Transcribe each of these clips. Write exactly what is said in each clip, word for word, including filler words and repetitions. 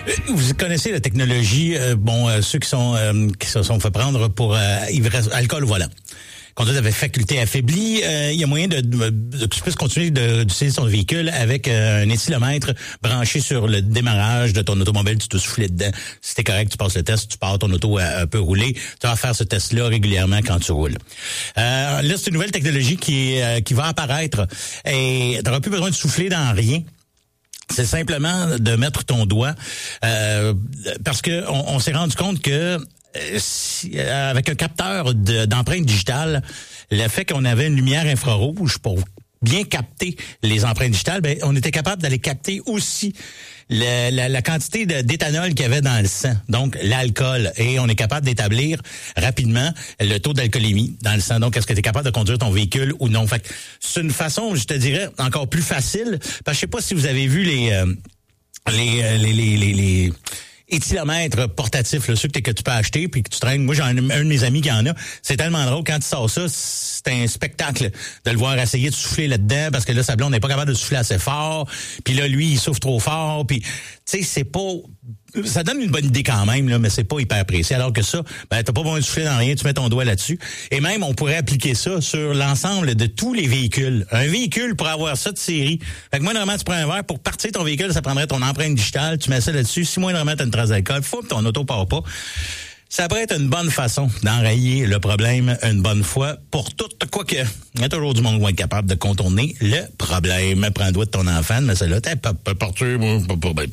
Vous connaissez la technologie, euh, bon, euh, ceux qui sont euh, qui se sont fait prendre pour euh, ivresse, alcool au volant. Conduite avec faculté affaiblie, euh, il y a moyen de, de, de que tu puisses continuer de, d'utiliser ton véhicule avec euh, un éthylomètre branché sur le démarrage de ton automobile. Tu te souffles dedans. Si t'es correct, tu passes le test, tu pars, ton auto euh, peut rouler. Tu vas faire ce test-là régulièrement quand tu roules. Euh, là, c'est une nouvelle technologie qui, est, euh, qui va apparaître et tu n'auras plus besoin de souffler dans rien. C'est simplement de mettre ton doigt euh, parce que on, on s'est rendu compte que euh, si, euh, avec un capteur de, d'empreinte digitale, le fait qu'on avait une lumière infrarouge pour bien capter les empreintes digitales, ben on était capable d'aller capter aussi la, la, la quantité de, d'éthanol qu'il y avait dans le sang, donc l'alcool, et on est capable d'établir rapidement le taux d'alcoolémie dans le sang. Donc, est-ce que tu es capable de conduire ton véhicule ou non? Fait que c'est une façon, je te dirais, encore plus facile, parce que je sais pas si vous avez vu les euh, les, euh, les les les les éthylomètre portatif, là, ceux que, que tu peux acheter puis que tu traînes. Moi, j'ai un, un de mes amis qui en a. C'est tellement drôle. Quand tu sors ça, c'est un spectacle de le voir essayer de souffler là-dedans parce que là, sa blonde n'est pas capable de souffler assez fort. Puis là, lui, il souffle trop fort. Puis, tu sais, c'est pas... Ça donne une bonne idée quand même, là, mais c'est pas hyper précis. Alors que ça, ben, t'as pas besoin de souffler dans rien, tu mets ton doigt là-dessus. Et même, on pourrait appliquer ça sur l'ensemble de tous les véhicules. Un véhicule pour avoir ça de série. Fait que moindrement, tu prends un verre. Pour partir ton véhicule, ça prendrait ton empreinte digitale. Tu mets ça là-dessus. Si moindrement, t'as une trace d'alcool, faut que ton auto part pas. Ça pourrait être une bonne façon d'enrayer le problème une bonne fois pour tout. Quoique, il y a toujours du monde qui va être capable de contourner le problème. Prends le doigt de ton enfant, mais celle-là, t'es pas partir, moi, pas de problème.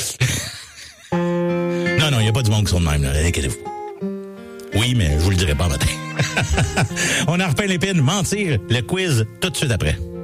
Non, non, il n'y a pas du monde qui sont de même, là. Inquiétez-vous. Oui, mais je vous le dirai pas matin. On en repeint l'épine, mentir, le quiz, tout de suite après.